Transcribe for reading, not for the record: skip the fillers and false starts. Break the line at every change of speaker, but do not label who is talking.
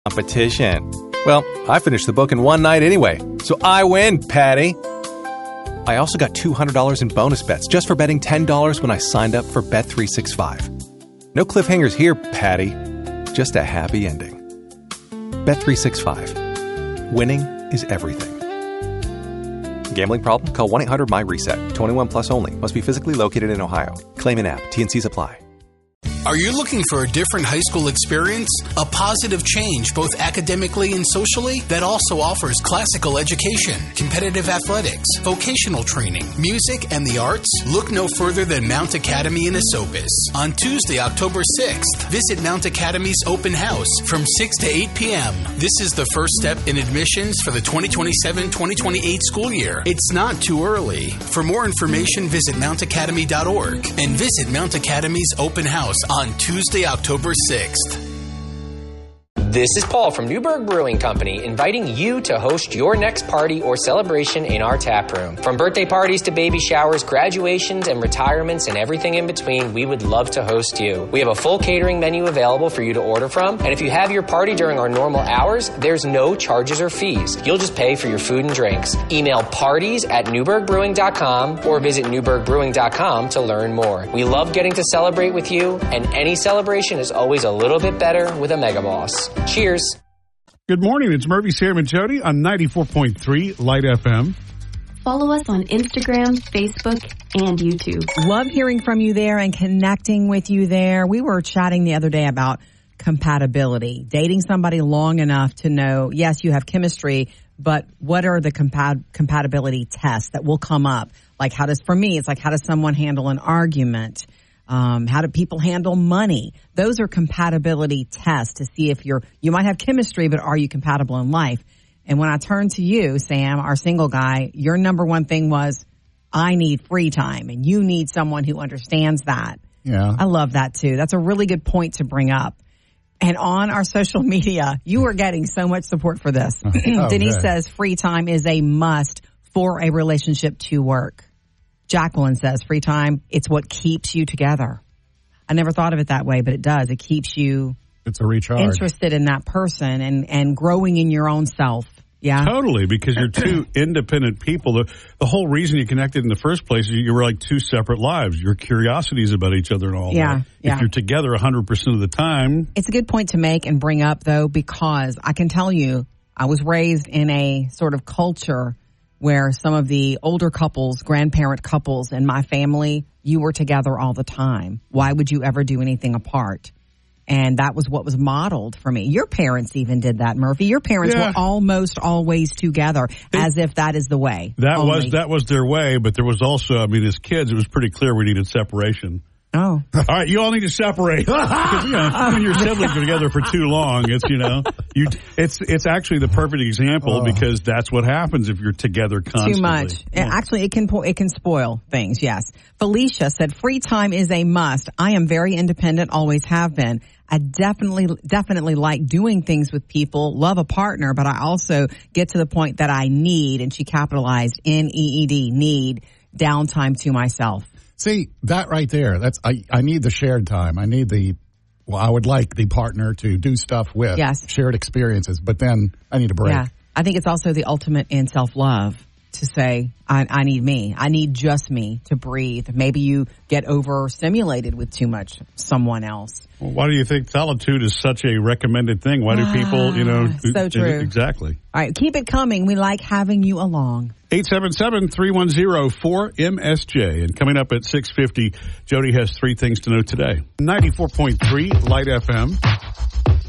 Competition. Well, I finished the book in one night anyway, so I win, Patty. I also got $200 in bonus bets just for betting $10 when I signed up for Bet365. No cliffhangers here, Patty. Just a happy ending. Bet365. Winning is everything. Gambling problem? Call 1-800-MY-RESET. 21 plus only. Must be physically located in Ohio. Claim in app. T&Cs apply.
Are you looking for a different high school experience? A positive change both academically and socially that also offers classical education, competitive athletics, vocational training, music, and the arts? Look no further than Mount Academy in Esopus. On Tuesday, October 6th, visit Mount Academy's open house from 6 to 8 p.m. This is the first step in admissions for the 2027-2028 school year. It's not too early. For more information, visit mountacademy.org and visit Mount Academy's open house on Tuesday, October 6th.
This is Paul from Newberg Brewing Company, inviting you to host your next party or celebration in our tap room. From birthday parties to baby showers, graduations, and retirements, and everything in between, we would love to host you. We have a full catering menu available for you to order from, and if you have your party during our normal hours, there's no charges or fees. You'll just pay for your food and drinks. Email parties@newbergbrewing.com or visit newbergbrewing.com to learn more. We love getting to celebrate with you, and any celebration is always a little bit better with a Mega Boss. Cheers.
Good morning. It's Murphy, Sam, and Jody on 94.3 Light FM.
Follow us on Instagram, Facebook, and YouTube.
Love hearing from you there and connecting with you there. We were chatting the other day about compatibility, dating somebody long enough to know, yes, you have chemistry, but what are the compatibility tests that will come up? Like for me, it's like, how does someone handle an argument? How do people handle money? Those are compatibility tests to see if you might have chemistry, but are you compatible in life? And when I turned to you, Sam, our single guy, your number one thing was, I need free time, and you need someone who understands that.
Yeah.
I love that too. That's a really good point to bring up. And on our social media, you are getting so much support for this. Denise says free time is a must for a relationship to work. Jacqueline says free time, it's what keeps you together. I never thought of it that way, but it does. It keeps you
it's a recharge.
Interested in that person and growing in your own self. Yeah.
Totally, because you're two independent people. The whole reason you connected in the first place is you were like two separate lives. Your curiosities about each other and all that.
Yeah.
If you're together 100% of the time.
It's a good point to make and bring up, though, because I can tell you, I was raised in a sort of culture where some of the older couples, grandparent couples in my family, you were together all the time. Why would you ever do anything apart? And that was what was modeled for me. Your parents even did that, Murphy. Your parents were almost always together, as if that is the way.
That was their way, but there was also, as kids, it was pretty clear we needed separation.
Oh.
All right, you all need to separate. Because, when your siblings are together for too long, it's actually the perfect example because that's what happens if you're together constantly.
Too much. Yeah. Actually, it can spoil things, yes. Felicia said, free time is a must. I am very independent, always have been. I definitely like doing things with people, love a partner, but I also get to the point that I need, and she capitalized NEED, need downtime to myself.
See, that right there, I need the shared time. I would like the partner to do stuff with.
Yes.
Shared experiences, but then I need a break.
Yeah. I think it's also the ultimate in self-love to say, I need me. I need just me to breathe. Maybe you get overstimulated with too much someone else.
Well, why do you think solitude is such a recommended thing? Why do people,
so true.
Exactly.
All right, keep it coming. We like having you along.
877-310-4MSJ. And coming up at 6:50, Jody has 3 things to know today. 94.3 Light FM.